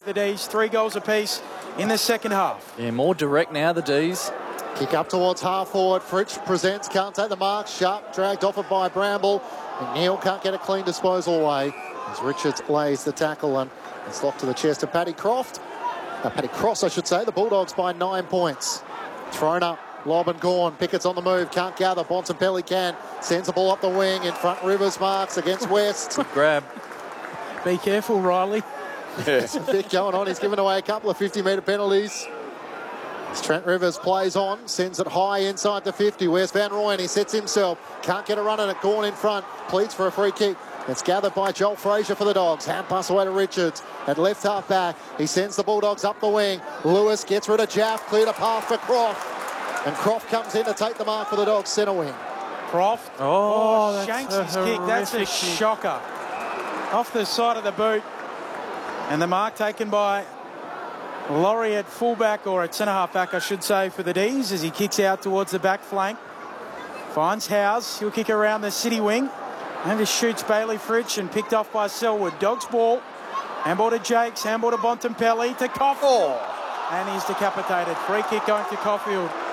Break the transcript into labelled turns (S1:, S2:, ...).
S1: the D's. 3 goals apiece in the second half.
S2: Yeah, more direct now, the D's.
S3: Kick up towards half forward. Fritsch presents, can't take the mark. Sharp dragged off it by Bramble. McNeil can't get a clean disposal away as Richards lays the tackle, and it's locked to the chest of Paddy Croft. Paddy Cross, I should say. The Bulldogs by 9 points. Thrown up. Lob and Gawn. Pickett's on the move. Can't gather. Bontempelli can. Sends the ball up the wing. In front, Rivers marks against West.
S2: Good grab.
S1: Be careful, Riley.
S3: There's a bit going on. He's given away a couple of 50-metre penalties. As Trent Rivers plays on, sends it high inside the 50. Where's Van Rooyen? He sets himself. Can't get a run on it. Gawn in front. Pleads for a free kick. It's gathered by Joel Frazier for the Dogs. Hand pass away to Richards. At left half back, he sends the Bulldogs up the wing. Lewis gets rid of Jaff. Cleared a path for Croft. And Croft comes in to take the mark for the Dogs centre wing.
S1: Croft.
S2: Oh,
S1: shanks his kick. That's a shocker. Off the side of the boot. And the mark taken by Laurie at fullback, or at centre-half back, I should say, for the D's, as he kicks out towards the back flank. Finds Howes. He'll kick around the city wing. And just shoots Bailey Fritsch, and picked off by Selwood. Dogs ball. Handball to Jakes. Handball to Bontempelli. To Caulfield. And he's decapitated. Free kick going to Caulfield.